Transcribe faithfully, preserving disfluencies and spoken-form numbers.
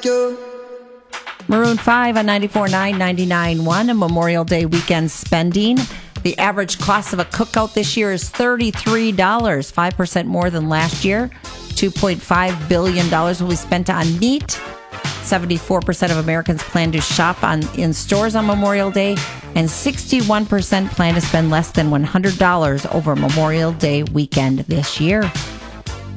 you. Maroon five on ninety-four point nine, ninety-nine point one, a Memorial Day weekend spending. The average cost of a cookout this year is thirty-three dollars, five percent more than last year. two point five billion dollars will be spent on meat. seventy-four percent of Americans plan to shop on in stores on Memorial Day, and sixty-one percent plan to spend less than one hundred dollars over Memorial Day weekend this year.